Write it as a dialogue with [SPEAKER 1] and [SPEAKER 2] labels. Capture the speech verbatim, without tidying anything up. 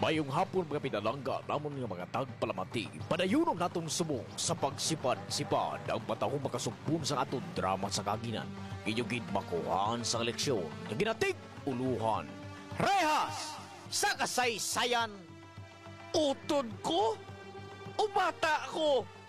[SPEAKER 1] Mayong hapon mga pinalangga namon nga mga tagpalamati. Padayunog natong subong sa pagsipad-sipad ang patahong makasumpun sa atong drama sa kaginan. Inyong makuhaan sa leksyon na ginatik uluhan.
[SPEAKER 2] Rehas! Sa kasaysayan, utod ko? O bata ko?